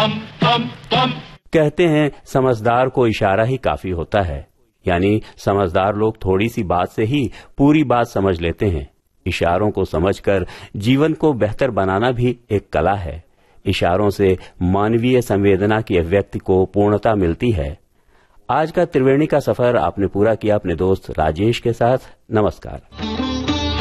कहते हैं समझदार को इशारा ही काफी होता है, यानी समझदार लोग थोड़ी सी बात से ही पूरी बात समझ लेते हैं। इशारों को समझकर जीवन को बेहतर बनाना भी एक कला है। इशारों से मानवीय संवेदना की अभिव्यक्ति को पूर्णता मिलती है। आज का त्रिवेणी का सफर आपने पूरा किया अपने दोस्त राजेश के साथ। नमस्कार।